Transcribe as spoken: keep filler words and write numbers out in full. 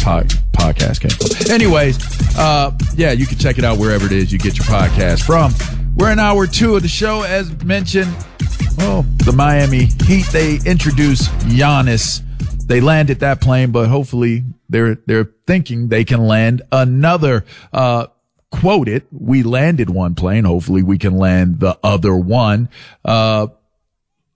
pod, podcast came from. Anyways, uh, yeah, you can check it out wherever it is you get your podcast from. We're in hour two of the show. As mentioned, well, the Miami Heat, they introduced Giannis. They landed that plane, but hopefully they're, they're thinking they can land another, uh, quoted, we landed one plane. Hopefully we can land the other one. Uh,